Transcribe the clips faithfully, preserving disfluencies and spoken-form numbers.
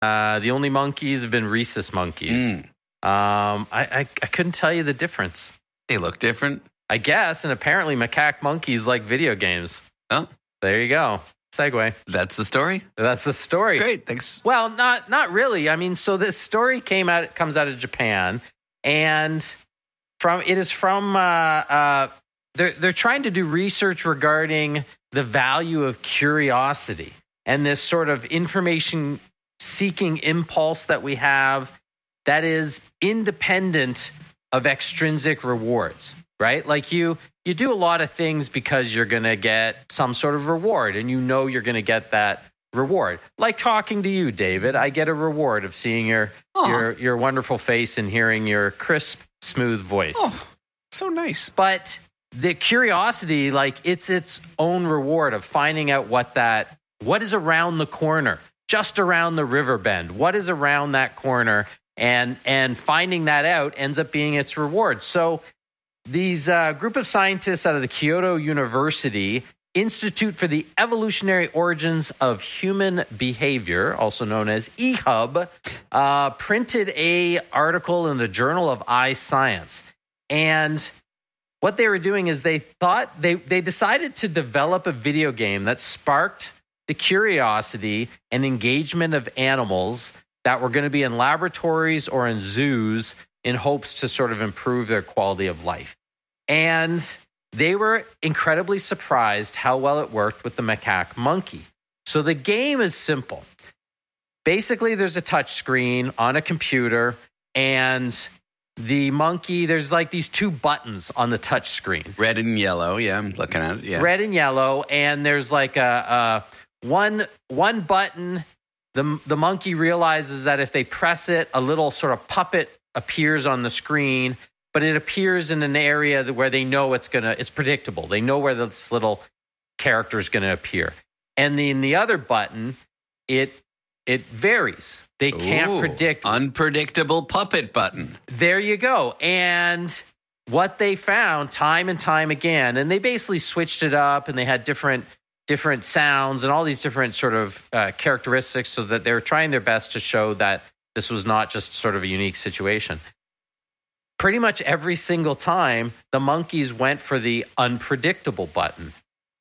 Uh, the only monkeys have been rhesus monkeys. Mm. Um, I, I I couldn't tell you the difference. They look different, I guess, and apparently macaque monkeys like video games. Oh, there you go. Segue. That's the story? That's the story. Great, thanks. Well, not not really. I mean, so this story came out comes out of Japan, and from it is from uh, uh, they're they're trying to do research regarding the value of curiosity and this sort of information seeking impulse that we have that is independent of extrinsic rewards, right? Like you you do a lot of things because you're going to get some sort of reward, and you know you're going to get that reward. Like talking to you, David, I get a reward of seeing your Aww. your your wonderful face and hearing your crisp, smooth voice. Oh, so nice. But the curiosity, like it's its own reward of finding out what that what is around the corner, just around the river bend. What is around that corner, and and finding that out ends up being its reward. So these uh, group of scientists out of the Kyoto University Institute for the Evolutionary Origins of Human Behavior, also known as E H U B, uh, printed a article in the Journal of iScience. And what they were doing is they thought they, they decided to develop a video game that sparked the curiosity and engagement of animals that were going to be in laboratories or in zoos in hopes to sort of improve their quality of life. And they were incredibly surprised how well it worked with the macaque monkey. So the game is simple. Basically, there's a touch screen on a computer, and the monkey, there's like these two buttons on the touch screen. Red and yellow, yeah, I'm looking at it, yeah. Red and yellow, and there's like a, a one one button. The, the monkey realizes that if they press it, a little sort of puppet appears on the screen, but it appears in an area where they know it's gonna, it's predictable. They know where this little character is going to appear. And then the other button, it it varies. They can't Ooh, predict. Unpredictable puppet button. There you go. And what they found time and time again, and they basically switched it up, and they had different different sounds and all these different sort of uh, characteristics, so that they were trying their best to show that this was not just sort of a unique situation. Pretty much every single time, the monkeys went for the unpredictable button,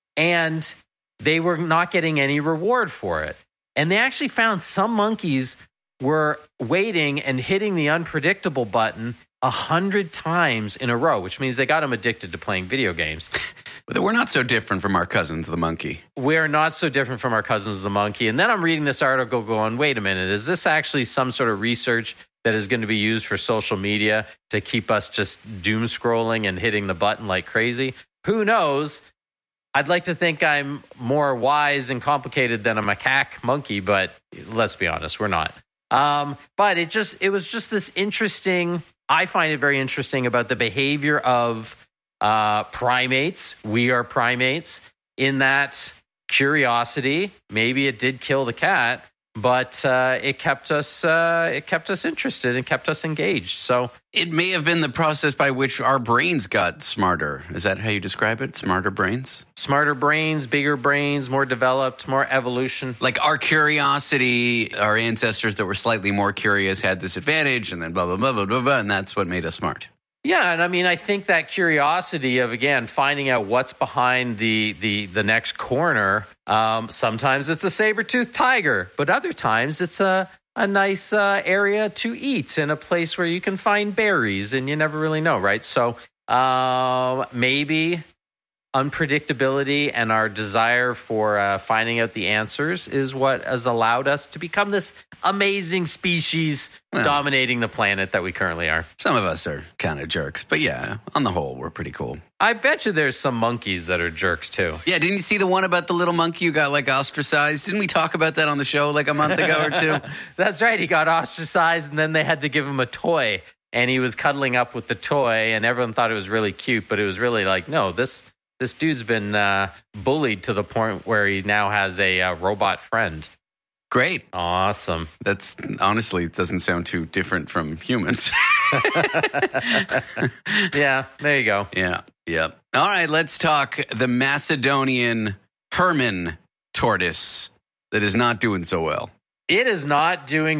and they were not getting any reward for it. And they actually found some monkeys were waiting and hitting the unpredictable button a hundred times in a row, which means they got them addicted to playing video games. But we're not so different from our cousins, the monkey. We're not so different from our cousins, the monkey. And then I'm reading this article going, wait a minute, is this actually some sort of research that is going to be used for social media to keep us just doom scrolling and hitting the button like crazy? Who knows? I'd like to think I'm more wise and complicated than a macaque monkey, but let's be honest, we're not. Um, but it just it was just this interesting, I find it very interesting about the behavior of uh, primates. We are primates in that curiosity. Maybe it did kill the cat, but uh, it kept us uh, it kept us interested and kept us engaged. So it may have been the process by which our brains got smarter. Is that how you describe it? Smarter brains? Smarter brains, bigger brains, more developed, more evolution. Like our curiosity, our ancestors that were slightly more curious had this advantage, and then blah, blah, blah, blah, blah, blah, and that's what made us smart. Yeah, and I mean, I think that curiosity of, again, finding out what's behind the the, the next corner, um, sometimes it's a saber-toothed tiger, but other times it's a, a nice uh, area to eat and a place where you can find berries, and you never really know, right? So uh, maybe unpredictability and our desire for uh, finding out the answers is what has allowed us to become this amazing species well, dominating the planet that we currently are. Some of us are kind of jerks, but yeah, on the whole, we're pretty cool. I bet you there's some monkeys that are jerks too. Yeah, didn't you see the one about the little monkey who got like ostracized? Didn't we talk about that on the show like a month ago or two? That's right. He got ostracized, and then they had to give him a toy, and he was cuddling up with the toy, and everyone thought it was really cute, but it was really like, no, this... This dude's been uh, bullied to the point where he now has a uh, robot friend. Great. Awesome. That's honestly doesn't sound too different from humans. Yeah, there you go. Yeah, yeah. All right, let's talk the Macedonian Hermann tortoise that is not doing so well. it is not doing